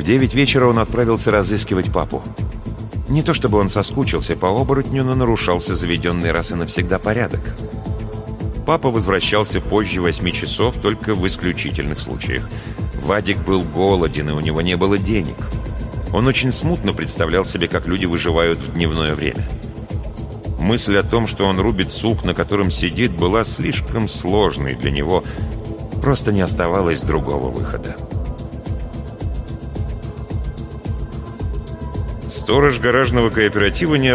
9 вечера он отправился разыскивать папу. Не то чтобы он соскучился по оборотню, но нарушался заведенный раз и навсегда порядок. Папа возвращался позже 8 часов только в исключительных случаях. Вадик был голоден, и у него не было денег. Он очень смутно представлял себе, как люди выживают в дневное время. Мысль о том, что он рубит сук, на котором сидит, была слишком сложной для него. Просто не оставалось другого выхода. Сторож гаражного кооператива не